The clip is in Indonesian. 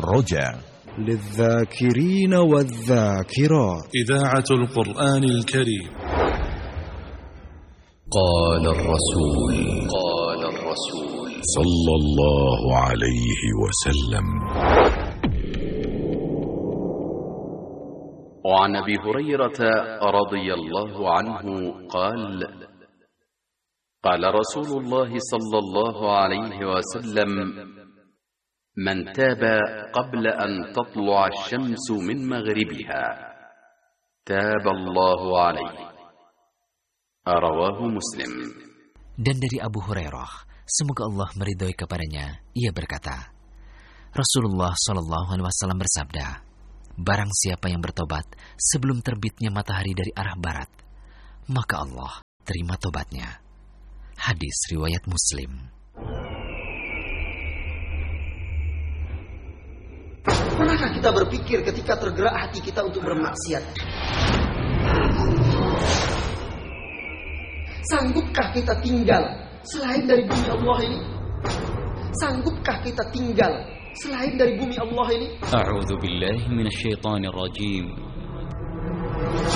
الرجاء للذاكرين والذاكرات إذاعة القرآن الكريم. قال الرسول صلى الله عليه وسلم. وعن أبي هريرة رضي الله عنه قال قال رسول الله صلى الله عليه وسلم: من تاب قبل أن تطلع الشمس من مغربها تاب الله عليه. رواه مسلم. Dan dari Abu Hurairah, semoga Allah meridhoi kepadanya, ia berkata, Rasulullah Shallallahu Alaihi Wasallam bersabda, barang siapa yang bertobat sebelum terbitnya matahari dari arah barat, maka Allah terima tobatnya. Hadis riwayat Muslim. Pernahkah kita berpikir ketika tergerak hati kita untuk bermaksiat? Sanggupkah kita tinggal selain dari bumi Allah ini? Sanggupkah kita tinggal selain dari bumi Allah ini? A'udzu billahi minasyaitonir rajim.